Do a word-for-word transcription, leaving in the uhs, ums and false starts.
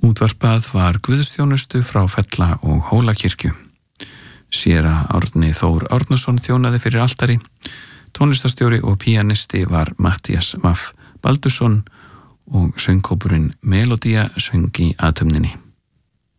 Útvarpað var guðstjónustu frá Fella og Hólakirkju. Séra Árni Þór Árnason þjónaði fyrir altari. Tónlistarstjóri og píanisti var Matthías Vaff Baldursson og söngkópurinn Melodía söng í athöfninni.